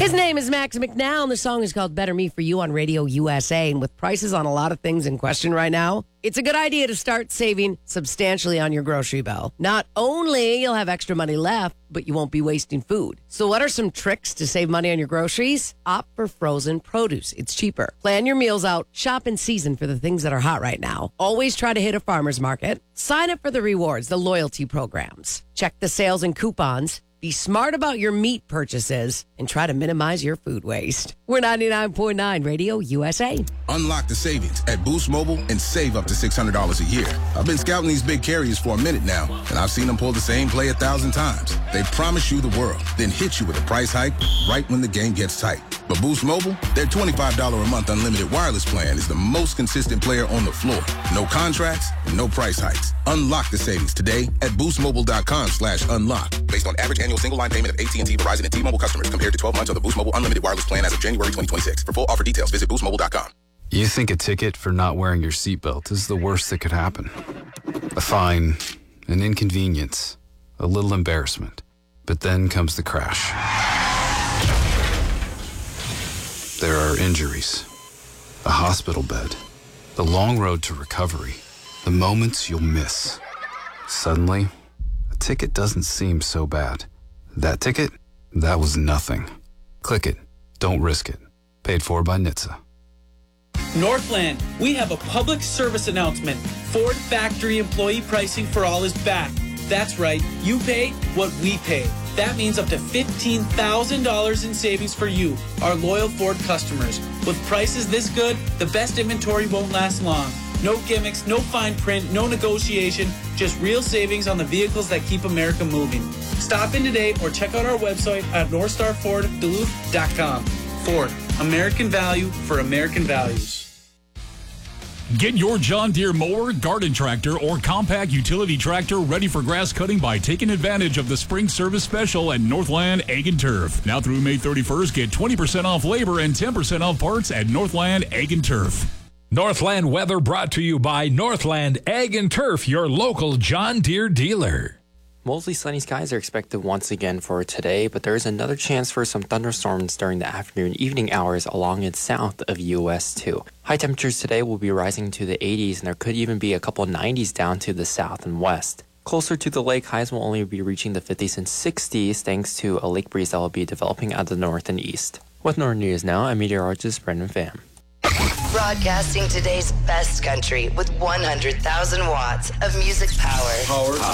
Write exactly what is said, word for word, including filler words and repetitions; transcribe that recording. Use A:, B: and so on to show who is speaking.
A: His name is Max McNown, and the song is called Better Me For You on Radio U S A. And with prices on a lot of things in question right now, it's a good idea to start saving substantially on your grocery bill. Not only you'll have extra money left, but you won't be wasting food. So what are some tricks to save money on your groceries? Opt for frozen produce. It's cheaper. Plan your meals out. Shop in season for the things that are hot right now. Always try to hit a farmer's market. Sign up for the rewards, the loyalty programs. Check the sales and coupons. Be smart about your meat purchases and try to minimize your food waste. We're ninety-nine point nine Radio U S A.
B: Unlock the savings at Boost Mobile and save up to six hundred dollars a year. I've been scouting these big carriers for a minute now, and I've seen them pull the same play a thousand times. They promise you the world, then hit you with a price hike right when the game gets tight. But Boost Mobile, their twenty-five dollars a month unlimited wireless plan is the most consistent player on the floor. No contracts, no price hikes. Unlock the savings today at boostmobile.com slash unlock. Based on average annual single line payment of A T and T, Verizon, and T-Mobile customers compared to twelve months of the Boost Mobile unlimited wireless plan as of January twenty twenty-six. For full offer details, visit boost mobile dot com.
C: You think a ticket for not wearing your seatbelt is the worst that could happen. A fine, an inconvenience, a little embarrassment. But then comes the crash. There are injuries, a hospital bed, the long road to recovery, the moments you'll miss. Suddenly, a ticket doesn't seem so bad. That ticket, that was nothing. Click it. Don't risk it. Paid for by N H T S A.
D: Northland, we have a public service announcement. Ford factory employee pricing for all is back. That's right, you pay what we pay. That means up to fifteen thousand dollars in savings for you, our loyal Ford customers. With prices this good, the best inventory won't last long. No gimmicks, no fine print, no negotiation, just real savings on the vehicles that keep America moving. Stop in today or check out our website at north star ford duluth dot com. Ford, American value for American values.
E: Get your John Deere mower, garden tractor, or compact utility tractor ready for grass cutting by taking advantage of the spring service special at Northland Ag and Turf. Now through May thirty-first, get twenty percent off labor and ten percent off parts at Northland Ag and Turf.
F: Northland weather brought to you by Northland Ag and Turf, your local John Deere dealer.
G: Mostly sunny skies are expected once again for today, but there is another chance for some thunderstorms during the afternoon evening hours along and south of U S two. High temperatures today will be rising to the eighties, and there could even be a couple nineties down to the south and west. Closer to the lake, highs will only be reaching the fifties and sixties thanks to a lake breeze that will be developing out of the north and east. With Northern News Now, I'm meteorologist Brendan Pham.
H: Broadcasting today's best country with one hundred thousand watts of music power.
I: Power.